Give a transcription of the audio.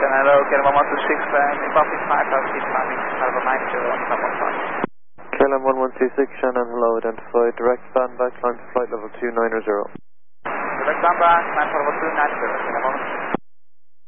hello, KLM 126, inbound 5,000 feet, climbing, level 90 on top 15. KLM 1126, Shannon, hello, identified, direct standby, climb to flight level 290. Direct standby, climb to level 290, KLM 126.